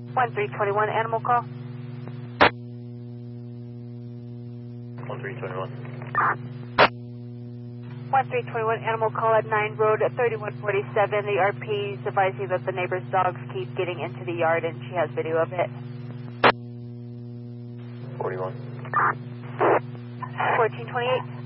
1321, animal call. 1321. 1321, animal call at 9 Road at 3147. The RP is advising that the neighbor's dogs keep getting into the yard and she has video of it. 41. 1428.